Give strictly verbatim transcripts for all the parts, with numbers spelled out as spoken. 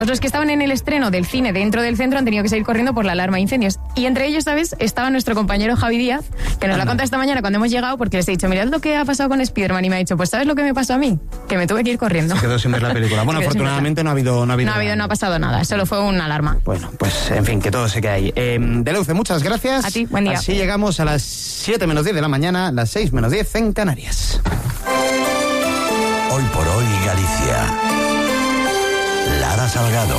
Los que estaban en el estreno del cine dentro del centro han tenido que salir corriendo por la alarma de incendios. Y entre ellos, ¿sabes? Estaba nuestro compañero Javi Díaz, que nos lo ha contado esta mañana cuando hemos llegado, porque les he dicho, mirad lo que ha pasado con Spiderman. Y me ha dicho, pues ¿sabes lo que me pasó a mí? Que me tuve que ir corriendo. Se quedó sin ver la película. Bueno, afortunadamente no ha habido... No ha habido, no ha, habido no ha pasado nada, solo fue una alarma. Bueno, pues en fin, que todo se queda ahí. Eh, Deleuze, muchas gracias. A ti, buen día. Así llegamos a las siete menos diez de la mañana, las seis menos diez en Canarias. Hoy por hoy Galicia. Lara Salgado.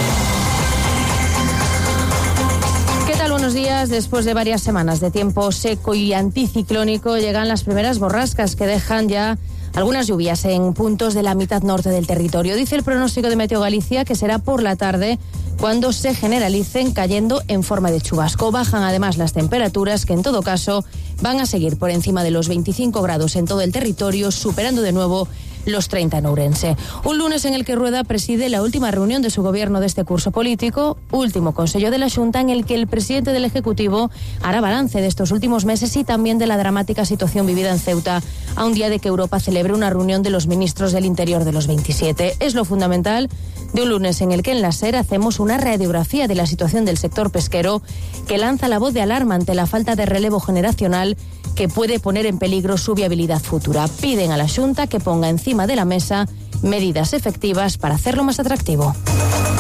¿Qué tal? Buenos días. Después de varias semanas de tiempo seco y anticiclónico, llegan las primeras borrascas que dejan ya algunas lluvias en puntos de la mitad norte del territorio. Dice el pronóstico de Meteo Galicia que será por la tarde cuando se generalicen cayendo en forma de chubasco. Bajan además las temperaturas, que en todo caso van a seguir por encima de los veinticinco grados en todo el territorio, superando de nuevo los treinta en Ourense. Un lunes en el que Rueda preside la última reunión de su gobierno de este curso político, último Consello de la Xunta en el que el presidente del Ejecutivo hará balance de estos últimos meses y también de la dramática situación vivida en Ceuta, a un día de que Europa celebre una reunión de los ministros del Interior de los veintisiete. Es lo fundamental de un lunes en el que en la SER hacemos una radiografía de la situación del sector pesquero, que lanza la voz de alarma ante la falta de relevo generacional que puede poner en peligro su viabilidad futura. Piden a la Xunta que ponga encima de la mesa medidas efectivas para hacerlo más atractivo.